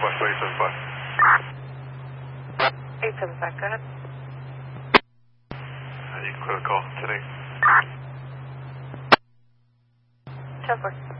Northwest 875. 875, go ahead. You can clear the call today. 10-4.